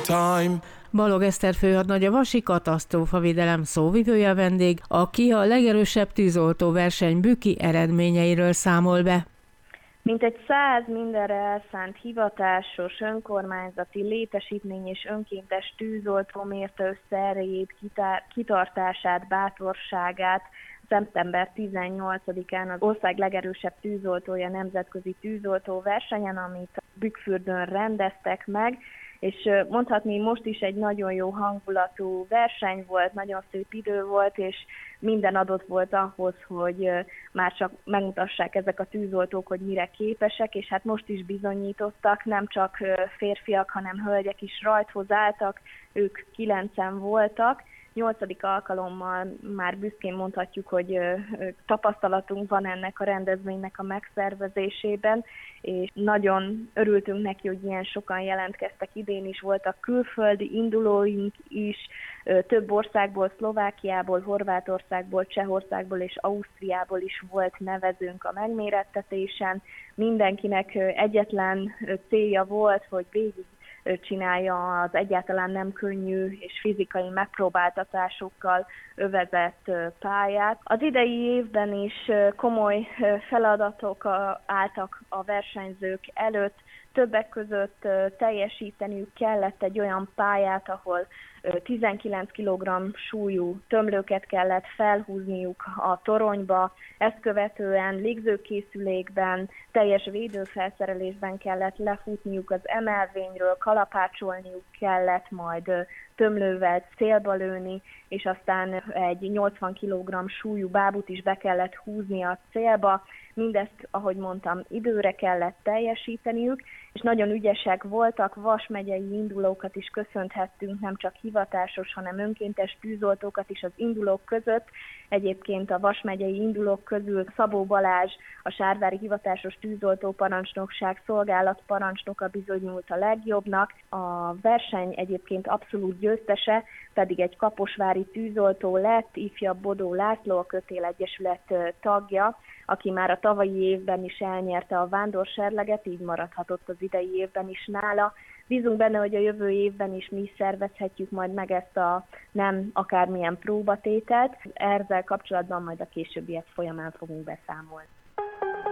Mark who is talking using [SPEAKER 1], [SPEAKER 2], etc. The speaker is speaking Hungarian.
[SPEAKER 1] time.
[SPEAKER 2] Balog Eszter főhadnagy, a Vasi Katasztrófavédelem szóvivője a vendég, aki a legerősebb tűzoltó verseny bükki eredményeiről számol be.
[SPEAKER 3] Mintegy 100 mindenre elszánt hivatásos, önkormányzati, létesítmény és önkéntes tűzoltó mérte össze erejét, kitartását, bátorságát. Szeptember 18-án az ország legerősebb tűzoltója nemzetközi tűzoltó versenyen, amit Bükkfürdőn rendeztek meg, és mondhatni most is egy nagyon jó hangulatú verseny volt, nagyon szép idő volt, és minden adott volt ahhoz, hogy már csak megmutassák ezek a tűzoltók, hogy mire képesek, és hát most is bizonyítottak, nem csak férfiak, hanem hölgyek is rajthoz álltak, ők 9-en voltak. 8. alkalommal már büszkén mondhatjuk, hogy tapasztalatunk van ennek a rendezvénynek a megszervezésében, és nagyon örültünk neki, hogy ilyen sokan jelentkeztek. Idén is voltak külföldi indulóink is, több országból, Szlovákiából, Horvátországból, Csehországból és Ausztriából is volt nevezőnk a megmérettetésen. Mindenkinek egyetlen célja volt, hogy végig csinálja az egyáltalán nem könnyű és fizikai megpróbáltatásokkal övezett pályát. Az idei évben is komoly feladatok álltak a versenyzők előtt, többek között teljesíteniük kellett egy olyan pályát, ahol 19 kg súlyú tömlőket kellett felhúzniuk a toronyba, ezt követően légzőkészülékben, teljes védőfelszerelésben kellett lefutniuk az emelvényről, kalapácsolniuk kellett, majd tömlővel célba lőni, és aztán egy 80 kg súlyú bábut is be kellett húzni a célba. Mindezt, ahogy mondtam, időre kellett teljesíteniük, és nagyon ügyesek voltak, Vas megyei indulókat is köszönhettünk, nem csak hivatásos, hanem önkéntes tűzoltókat is az indulók között. Egyébként a Vas megyei indulók közül Szabó Balázs, a Sárvári Hivatásos Tűzoltóparancsnokság szolgálatparancsnoka bizonyult a legjobbnak. A verseny egyébként abszolút győztese pedig egy kaposvári tűzoltó lett, ifjabb Bodó László, a Kötél Egyesület tagja, aki már a tavalyi évben is elnyerte a vándorserleget, így maradhatott az idei évben is nála. Bízunk benne, hogy a jövő évben is mi is szervezhetjük majd meg ezt a nem akármilyen próbatételt. Ezzel kapcsolatban majd a későbbiek folyamán fogunk beszámolni.